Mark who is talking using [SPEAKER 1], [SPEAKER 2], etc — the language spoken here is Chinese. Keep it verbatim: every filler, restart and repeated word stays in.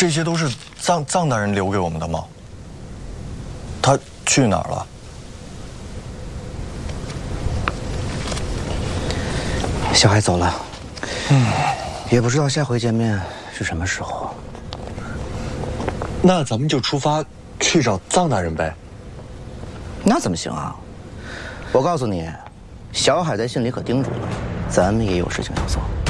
[SPEAKER 1] 这些都是藏藏大人留给我们的吗？他去哪儿了？
[SPEAKER 2] 小海走了，嗯，也不知道下回见面是什么时候。
[SPEAKER 1] 那咱们就出发去找藏大人呗。
[SPEAKER 2] 那怎么行啊？我告诉你，小海在信里可叮嘱了，咱们也有事情要做。